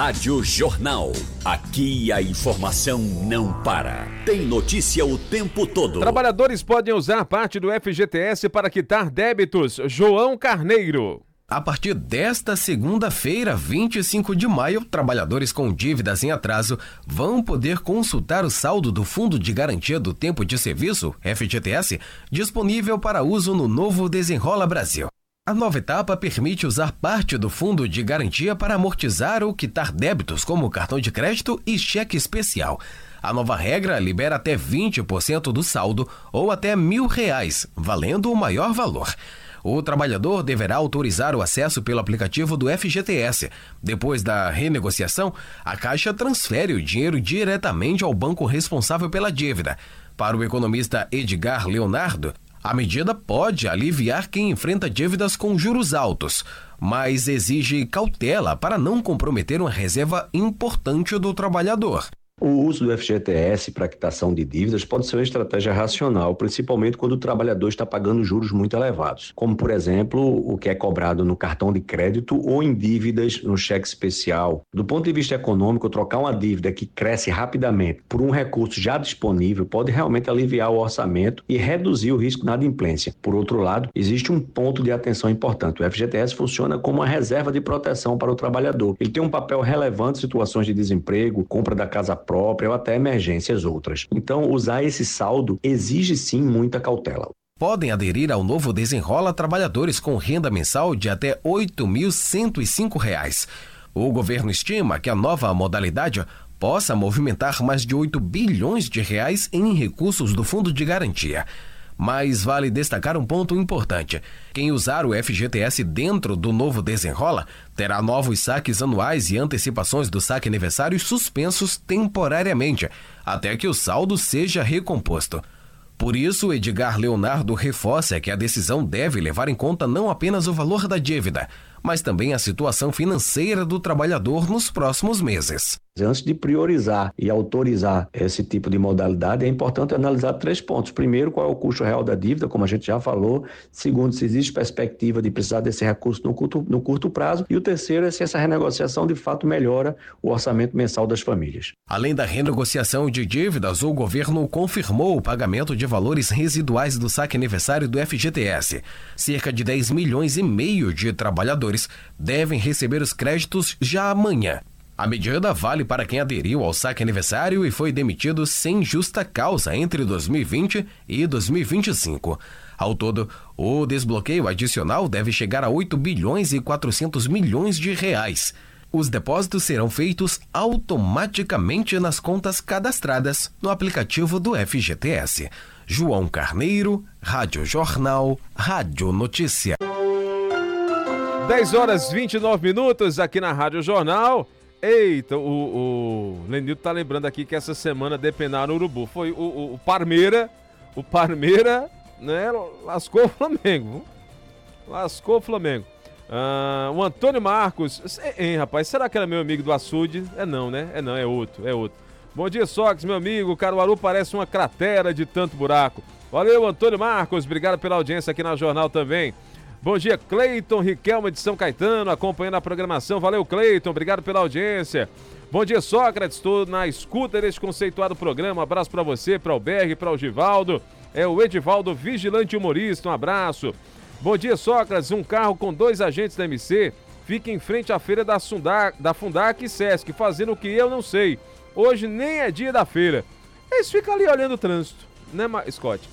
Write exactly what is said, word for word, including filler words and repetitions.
Rádio Jornal. Aqui a informação não para. Tem notícia o tempo todo. Trabalhadores podem usar parte do F G T S para quitar débitos. João Carneiro. A partir desta segunda-feira, vinte e cinco de maio, trabalhadores com dívidas em atraso vão poder consultar o saldo do Fundo de Garantia do Tempo de Serviço, F G T S, disponível para uso no novo Desenrola Brasil. A nova etapa permite usar parte do Fundo de Garantia para amortizar ou quitar débitos como cartão de crédito e cheque especial. A nova regra libera até vinte por cento do saldo ou até mil reais, valendo o maior valor. O trabalhador deverá autorizar o acesso pelo aplicativo do F G T S. Depois da renegociação, a Caixa transfere o dinheiro diretamente ao banco responsável pela dívida. Para o economista Edgar Leonardo, a medida pode aliviar quem enfrenta dívidas com juros altos, mas exige cautela para não comprometer uma reserva importante do trabalhador. O uso do F G T S para quitação de dívidas pode ser uma estratégia racional, principalmente quando o trabalhador está pagando juros muito elevados, como, por exemplo, o que é cobrado no cartão de crédito ou em dívidas no cheque especial. Do ponto de vista econômico, trocar uma dívida que cresce rapidamente por um recurso já disponível pode realmente aliviar o orçamento e reduzir o risco na adimplência. Por outro lado, existe um ponto de atenção importante. O F G T S funciona como uma reserva de proteção para o trabalhador. Ele tem um papel relevante em situações de desemprego, compra da casa própria, própria ou até emergências outras. Então, usar esse saldo exige sim muita cautela. Podem aderir ao novo Desenrola trabalhadores com renda mensal de até oito mil cento e cinco reais. O governo estima que a nova modalidade possa movimentar mais de oito bilhões de reais em recursos do Fundo de Garantia. Mas vale destacar um ponto importante. Quem usar o F G T S dentro do novo Desenrola terá novos saques anuais e antecipações do saque aniversário suspensos temporariamente, até que o saldo seja recomposto. Por isso, Edgar Leonardo reforça que a decisão deve levar em conta não apenas o valor da dívida, mas também a situação financeira do trabalhador nos próximos meses. Antes de priorizar e autorizar esse tipo de modalidade, é importante analisar três pontos. Primeiro, qual é o custo real da dívida, como a gente já falou. Segundo, se existe perspectiva de precisar desse recurso no curto, no curto prazo. E o terceiro é se essa renegociação de fato melhora o orçamento mensal das famílias. Além da renegociação de dívidas, o governo confirmou o pagamento de valores residuais do saque aniversário do F G T S. Cerca de dez milhões e meio de trabalhadores devem receber os créditos já amanhã. A medida vale para quem aderiu ao saque aniversário e foi demitido sem justa causa entre dois mil e vinte e dois mil e vinte e cinco. Ao todo, o desbloqueio adicional deve chegar a oito bilhões e quatrocentos milhões de reais. Os depósitos serão feitos automaticamente nas contas cadastradas no aplicativo do F G T S. João Carneiro, Rádio Jornal, Rádio Notícia. dez horas e vinte e nove minutos aqui na Rádio Jornal. Eita, o, o Lenilton tá lembrando aqui que essa semana depenaram o Urubu. Foi o, o, o Parmeira, o Parmeira, né, lascou o Flamengo. Lascou o Flamengo. Ah, o Antônio Marcos, hein, rapaz, será que era meu amigo do açude? É não, né? É não, é outro, é outro. Bom dia, Sócrates, meu amigo. Caruaru parece uma cratera de tanto buraco. Valeu, Antônio Marcos, obrigado pela audiência aqui na Jornal também. Bom dia, Cleiton Riquelme de São Caetano, acompanhando a programação. Valeu, Cleiton, obrigado pela audiência. Bom dia, Sócrates, estou na escuta deste conceituado programa. Um abraço para você, para o Berg, para o Givaldo. É o Edivaldo, vigilante humorista, um abraço. Bom dia, Sócrates, um carro com dois agentes da M C fica em frente à feira da, Sundac, da Fundac e Sesc, fazendo o que eu não sei. Hoje nem é dia da feira. Eles ficam ali olhando o trânsito, né, Scott?